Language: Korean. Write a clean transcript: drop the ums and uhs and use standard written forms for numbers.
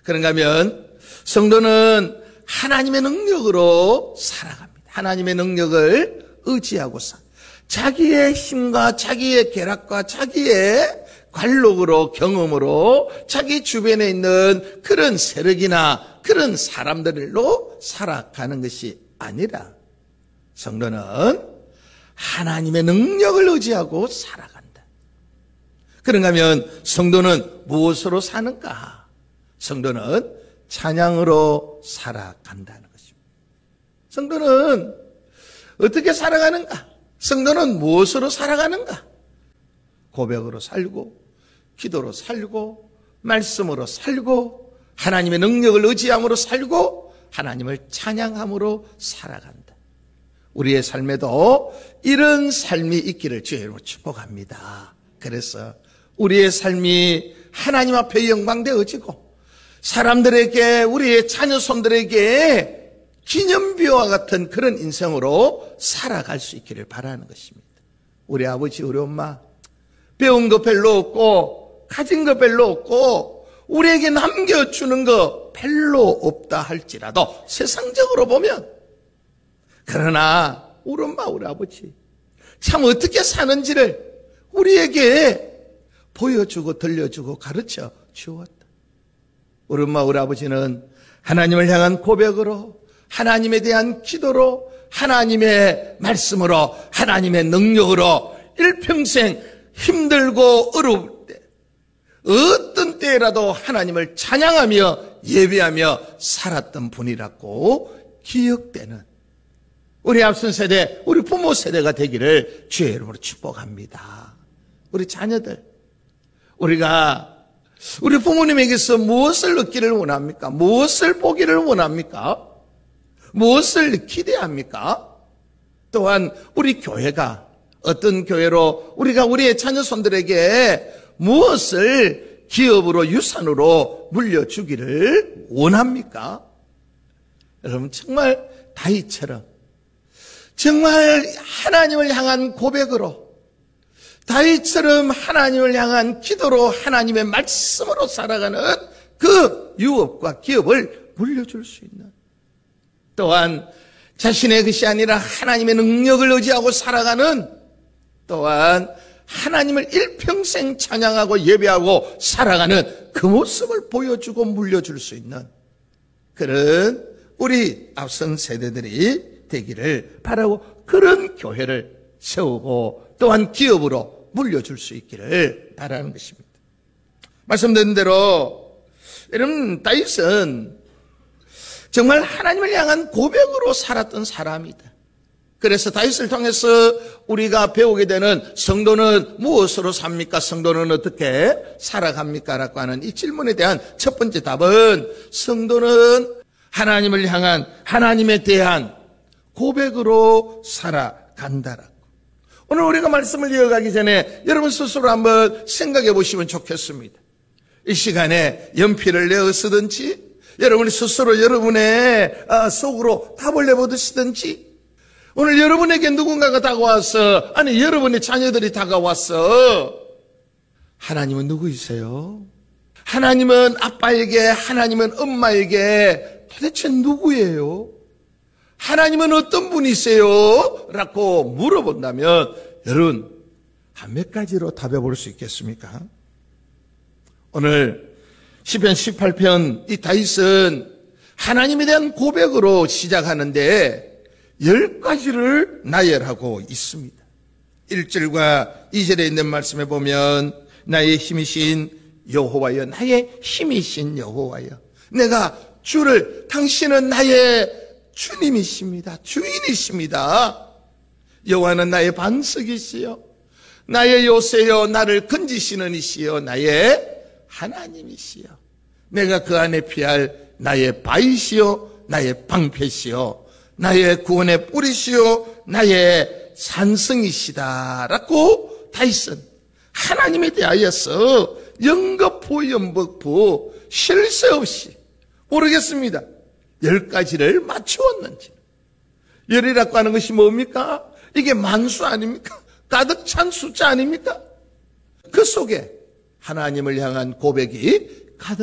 그런가 하면 성도는 하나님의 능력으로 살아갑니다. 하나님의 능력을 의지하고 자기의 힘과 자기의 계략과 자기의 관록으로 경험으로 자기 주변에 있는 그런 세력이나 그런 사람들로 살아가는 것이 아니라 성도는 하나님의 능력을 의지하고 살아간다. 그런가 하면 성도는 무엇으로 사는가? 성도는 찬양으로 살아간다는 것입니다. 성도는 어떻게 살아가는가? 성도는 무엇으로 살아가는가? 고백으로 살고, 기도로 살고, 말씀으로 살고, 하나님의 능력을 의지함으로 살고, 하나님을 찬양함으로 살아간다. 우리의 삶에도 이런 삶이 있기를 주의로 축복합니다. 그래서 우리의 삶이 하나님 앞에 영광되어지고 사람들에게, 우리의 자녀손들에게 기념비와 같은 그런 인생으로 살아갈 수 있기를 바라는 것입니다. 우리 아버지, 우리 엄마 배운 거 별로 없고 가진 거 별로 없고 우리에게 남겨주는 거 별로 없다 할지라도 세상적으로 보면, 그러나 우리 엄마, 우리 아버지 참 어떻게 사는지를 우리에게 보여주고 들려주고 가르쳐 주었다. 우리 엄마, 우리 아버지는 하나님을 향한 고백으로, 하나님에 대한 기도로, 하나님의 말씀으로, 하나님의 능력으로 일평생 힘들고 어려울 때, 어떤 때라도 하나님을 찬양하며 예배하며 살았던 분이라고 기억되는 우리 앞선 세대, 우리 부모 세대가 되기를 주의 이름으로 축복합니다. 우리 자녀들, 우리가 우리 부모님에게서 무엇을 얻기를 원합니까? 무엇을 보기를 원합니까? 무엇을 기대합니까? 또한 우리 교회가 어떤 교회로 우리가 우리의 자녀손들에게 무엇을 기업으로 유산으로 물려주기를 원합니까? 여러분, 정말 다윗처럼 정말 하나님을 향한 고백으로, 다윗처럼 하나님을 향한 기도로, 하나님의 말씀으로 살아가는 그 유업과 기업을 물려줄 수 있는, 또한 자신의 것이 아니라 하나님의 능력을 의지하고 살아가는, 또한 하나님을 일평생 찬양하고 예배하고 살아가는 그 모습을 보여주고 물려줄 수 있는 그런 우리 앞선 세대들이 되기를 바라고, 그런 교회를 세우고 또한 기업으로 물려줄 수 있기를 바라는 것입니다. 말씀드린 대로 여러분, 다윗은 정말 하나님을 향한 고백으로 살았던 사람이다. 그래서 다윗을 통해서 우리가 배우게 되는 성도는 무엇으로 삽니까? 성도는 어떻게 살아갑니까? 라고 하는 이 질문에 대한 첫 번째 답은 성도는 하나님을 향한, 하나님에 대한 고백으로 살아간다라고. 오늘 우리가 말씀을 이어가기 전에 여러분 스스로 한번 생각해 보시면 좋겠습니다. 이 시간에 연필을 내어 쓰든지, 여러분이 스스로 여러분의 속으로 답을 내보듯이든지, 오늘 여러분에게 누군가가 다가와서, 아니 여러분의 자녀들이 다가와서 하나님은 누구이세요? 하나님은 아빠에게, 하나님은 엄마에게 도대체 누구예요? 하나님은 어떤 분이세요? 라고 물어본다면 여러분, 한 몇 가지로 답해 볼 수 있겠습니까? 오늘 시편 18편 이 다윗은 하나님에 대한 고백으로 시작하는데 10가지를 나열하고 있습니다. 1절과 2절에 있는 말씀에 보면 나의 힘이신 여호와여, 나의 힘이신 여호와여, 내가 주를, 당신은 나의 주님이십니다. 주인이십니다. 여호와는 나의 반석이시여, 나의 요새여, 나를 건지시는 이시여, 나의 하나님이시여, 내가 그 안에 피할 나의 바위시여, 나의 방패시여, 나의 구원의 뿌리시여, 나의 산성이시다 라고 다윗은 하나님에 대하여서 영겁부 연복부 쉴 새 없이, 모르겠습니다 10가지를 맞추었는지. 열이라고 하는 것이 뭡니까? 이게 만수 아닙니까? 가득 찬 숫자 아닙니까? 그 속에 하나님을 향한 고백이